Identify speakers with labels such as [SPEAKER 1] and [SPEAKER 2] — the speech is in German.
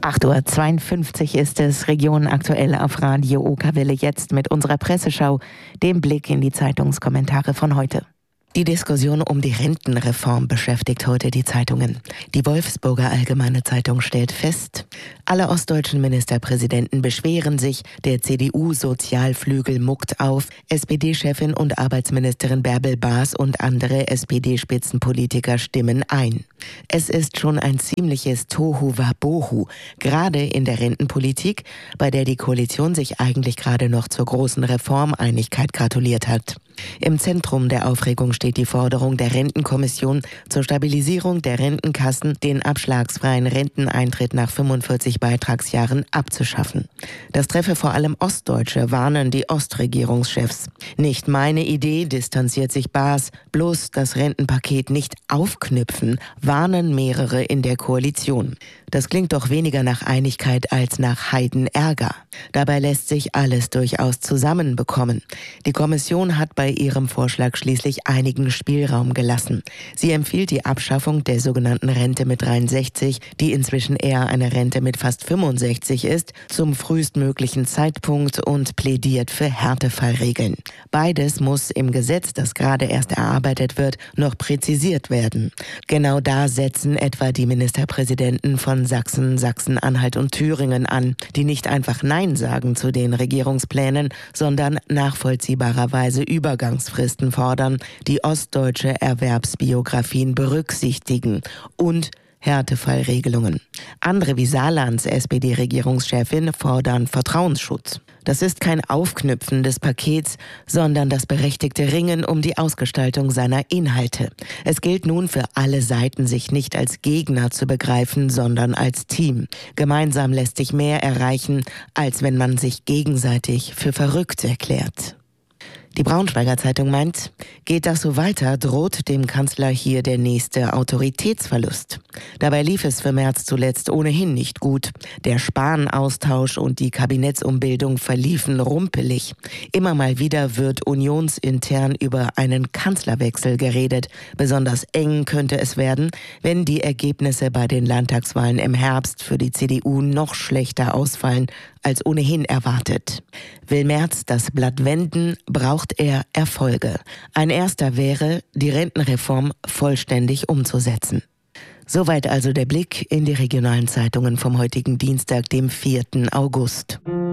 [SPEAKER 1] 8:52 Uhr ist es, Region aktuell auf Radio Okerwelle, jetzt mit unserer Presseschau, dem Blick in die Zeitungskommentare von heute. Die Diskussion um die Rentenreform beschäftigt heute die Zeitungen. Die Wolfsburger Allgemeine Zeitung stellt fest, alle ostdeutschen Ministerpräsidenten beschweren sich, der CDU-Sozialflügel muckt auf, SPD-Chefin und Arbeitsministerin Bärbel Baas und andere SPD-Spitzenpolitiker stimmen ein. Es ist schon ein ziemliches Tohuwabohu, gerade in der Rentenpolitik, bei der die Koalition sich eigentlich gerade noch zur großen Reformeinigkeit gratuliert hat. Im Zentrum der Aufregung steht die Forderung der Rentenkommission zur Stabilisierung der Rentenkassen, den abschlagsfreien Renteneintritt nach 45 Beitragsjahren abzuschaffen. Das treffe vor allem Ostdeutsche, warnen die Ostregierungschefs. Nicht meine Idee, distanziert sich Baas, bloß das Rentenpaket nicht aufknüpfen, warnen mehrere in der Koalition. Das klingt doch weniger nach Einigkeit als nach Heidenärger. Dabei lässt sich alles durchaus zusammenbekommen. Die Kommission hat bei ihrem Vorschlag schließlich einigen Spielraum gelassen. Sie empfiehlt die Abschaffung der sogenannten Rente mit 63, die inzwischen eher eine Rente mit fast 65 ist, zum frühestmöglichen Zeitpunkt und plädiert für Härtefallregeln. Beides muss im Gesetz, das gerade erst erarbeitet wird, noch präzisiert werden. Genau da setzen etwa die Ministerpräsidenten von Sachsen, Sachsen-Anhalt und Thüringen an, die nicht einfach Nein sagen zu den Regierungsplänen, sondern nachvollziehbarerweise Übergangsfristen fordern, die ostdeutsche Erwerbsbiografien berücksichtigen und Härtefallregelungen. Andere wie Saarlands SPD-Regierungschefin fordern Vertrauensschutz. Das ist kein Aufknüpfen des Pakets, sondern das berechtigte Ringen um die Ausgestaltung seiner Inhalte. Es gilt nun für alle Seiten, sich nicht als Gegner zu begreifen, sondern als Team. Gemeinsam lässt sich mehr erreichen, als wenn man sich gegenseitig für verrückt erklärt. Die Braunschweiger Zeitung meint, geht das so weiter, droht dem Kanzler hier der nächste Autoritätsverlust. Dabei lief es für Merz zuletzt ohnehin nicht gut. Der Spahn-Austausch und die Kabinettsumbildung verliefen rumpelig. Immer mal wieder wird unionsintern über einen Kanzlerwechsel geredet. Besonders eng könnte es werden, wenn die Ergebnisse bei den Landtagswahlen im Herbst für die CDU noch schlechter ausfallen als ohnehin erwartet. Will Merz das Blatt wenden, braucht er Erfolge. Ein erster wäre, die Rentenreform vollständig umzusetzen. Soweit also der Blick in die regionalen Zeitungen vom heutigen Dienstag, dem 4. August.